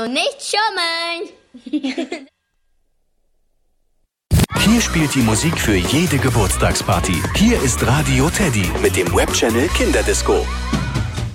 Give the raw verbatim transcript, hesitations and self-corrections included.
Also nicht schummeln. Hier spielt die Musik für jede Geburtstagsparty. Hier ist Radio Teddy mit dem Webchannel Kinderdisco.